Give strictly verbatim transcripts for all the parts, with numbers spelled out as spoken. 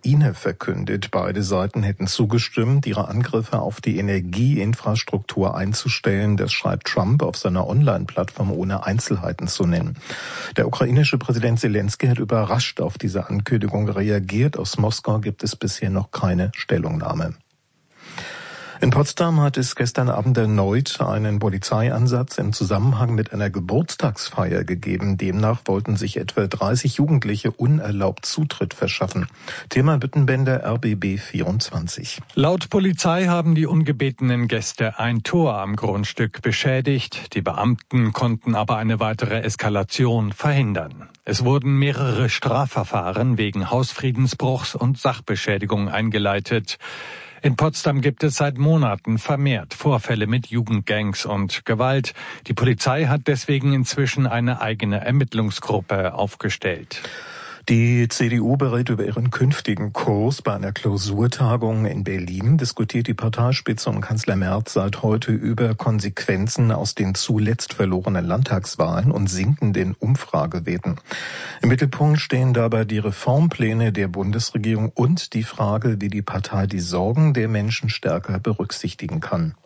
Ukraine verkündet. Beide Seiten hätten zugestimmt, ihre Angriffe auf die Energieinfrastruktur einzustellen. Das schreibt Trump auf seiner Online-Plattform, ohne Einzelheiten zu nennen. Der ukrainische Präsident Zelensky hat überrascht auf diese Ankündigung reagiert. Aus Moskau gibt es bisher noch keine Stellungnahme. In Potsdam hat es gestern Abend erneut einen Polizeieinsatz im Zusammenhang mit einer Geburtstagsfeier gegeben. Demnach wollten sich etwa dreißig Jugendliche unerlaubt Zutritt verschaffen. Thema Büttenbender, R B B vierundzwanzig. Laut Polizei haben die ungebetenen Gäste ein Tor am Grundstück beschädigt. Die Beamten konnten aber eine weitere Eskalation verhindern. Es wurden mehrere Strafverfahren wegen Hausfriedensbruchs und Sachbeschädigung eingeleitet. In Potsdam gibt es seit Monaten vermehrt Vorfälle mit Jugendgangs und Gewalt. Die Polizei hat deswegen inzwischen eine eigene Ermittlungsgruppe aufgestellt. Die C D U berät über ihren künftigen Kurs. Bei einer Klausurtagung in Berlin diskutiert die Parteispitze und Kanzler Merz seit heute über Konsequenzen aus den zuletzt verlorenen Landtagswahlen und sinkenden Umfragewerten. Im Mittelpunkt stehen dabei die Reformpläne der Bundesregierung und die Frage, wie die Partei die Sorgen der Menschen stärker berücksichtigen kann.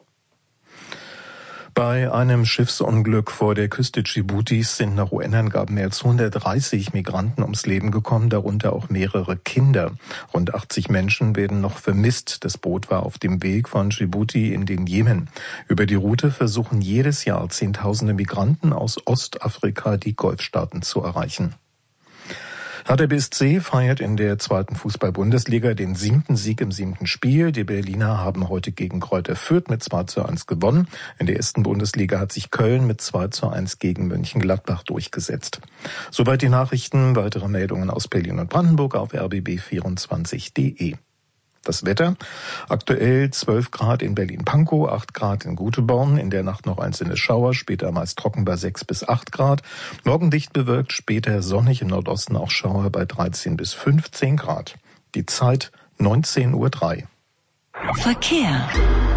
Bei einem Schiffsunglück vor der Küste Dschibutis sind nach U N-Angaben mehr als hundertdreißig Migranten ums Leben gekommen, darunter auch mehrere Kinder. Rund achtzig Menschen werden noch vermisst. Das Boot war auf dem Weg von Dschibuti in den Jemen. Über die Route versuchen jedes Jahr Zehntausende Migranten aus Ostafrika die Golfstaaten zu erreichen. Hertha B S C feiert in der zweiten Fußball-Bundesliga den siebten Sieg im siebten Spiel. Die Berliner haben heute gegen Greuther Fürth mit zwei zu eins gewonnen. In der ersten Bundesliga hat sich Köln mit zwei zu eins gegen Mönchengladbach durchgesetzt. Soweit die Nachrichten. Weitere Meldungen aus Berlin und Brandenburg auf r b b vierundzwanzig punkt de. Das Wetter: aktuell zwölf Grad in Berlin-Pankow, acht Grad in Göteborg, in der Nacht noch einzelne Schauer, später meist trocken bei sechs bis acht Grad. Morgen dicht bewölkt, später sonnig, im Nordosten auch Schauer bei dreizehn bis fünfzehn Grad. Die Zeit neunzehn Uhr drei. Verkehr.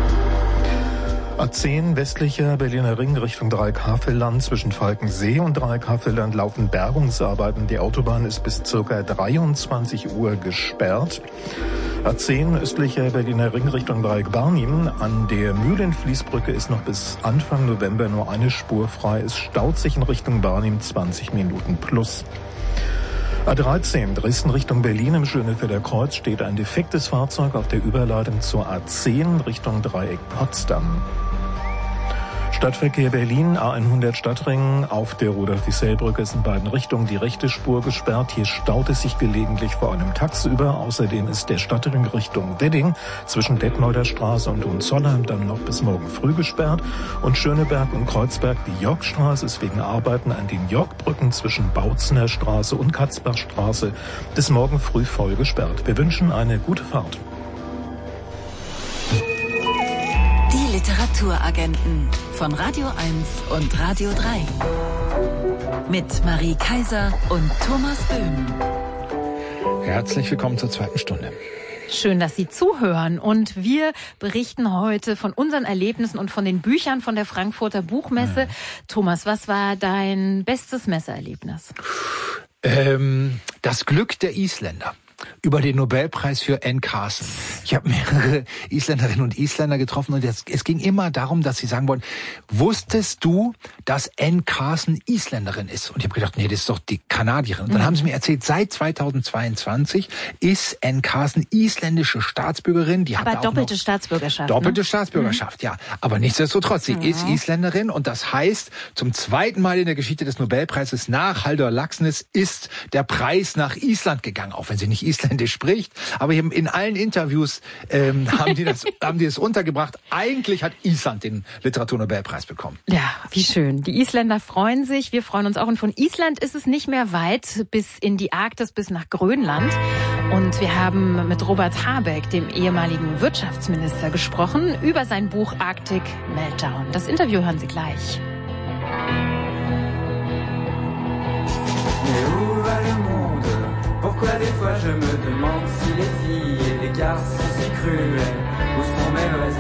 A zehn westlicher Berliner Ring Richtung Dreieckhavelland. Zwischen Falkensee und Dreieckhavelland laufen Bergungsarbeiten. Die Autobahn ist bis ca. dreiundzwanzig Uhr gesperrt. A zehn östlicher Berliner Ring Richtung Dreieck-Barnim. An der Mühlenfließbrücke ist noch bis Anfang November nur eine Spur frei. Es staut sich in Richtung Barnim zwanzig Minuten plus. A dreizehn Dresden Richtung Berlin im Schönefelder Kreuz steht ein defektes Fahrzeug auf der Überleitung zur A zehn Richtung Dreieck Potsdam. Stadtverkehr Berlin, A hundert Stadtring, auf der Rudolf-Diesel-Brücke ist in beiden Richtungen die rechte Spur gesperrt. Hier staut es sich gelegentlich vor allem tagsüber. Außerdem ist der Stadtring Richtung Wedding zwischen Detmolder Straße und Hohenzollern dann noch bis morgen früh gesperrt. Und Schöneberg und Kreuzberg, die Yorkstraße ist wegen Arbeiten an den Yorkbrücken zwischen Bautzener Straße und Katzbachstraße bis morgen früh voll gesperrt. Wir wünschen eine gute Fahrt. Die Literaturagenten von Radio eins und Radio drei. Mit Marie Kaiser und Thomas Böhm. Herzlich willkommen zur zweiten Stunde. Schön, dass Sie zuhören. Und wir berichten heute von unseren Erlebnissen und von den Büchern von der Frankfurter Buchmesse. Mhm. Thomas, was war dein bestes Messeerlebnis? Ähm, das Glück der Isländer. Über den Nobelpreis für Anne Carson. Ich habe mehrere Isländerinnen und Isländer getroffen und es, es ging immer darum, dass sie sagen wollten, wusstest du, dass Anne Carson Isländerin ist? Und ich habe gedacht, nee, das ist doch die Kanadierin. Und dann mhm. haben sie mir erzählt, seit zweitausendzweiundzwanzig ist Anne Carson isländische Staatsbürgerin. Die Aber hat doppelte Staatsbürgerschaft. Doppelte ne? Staatsbürgerschaft, mhm. ja. Aber nichtsdestotrotz, sie mhm. ist Isländerin und das heißt, zum zweiten Mal in der Geschichte des Nobelpreises nach Halldór Laxness ist der Preis nach Island gegangen, auch wenn sie nicht Isländisch spricht, aber in allen Interviews ähm, haben die das haben die es untergebracht. Eigentlich hat Island den Literaturnobelpreis bekommen. Ja, wie schön. Die Isländer freuen sich, wir freuen uns auch. Und von Island ist es nicht mehr weit bis in die Arktis, bis nach Grönland. Und wir haben mit Robert Habeck, dem ehemaligen Wirtschaftsminister, gesprochen über sein Buch Arctic Meltdown. Das Interview hören Sie gleich. Pourquoi des fois je me demande si les filles et les garçons si cruels, où sont mes vrais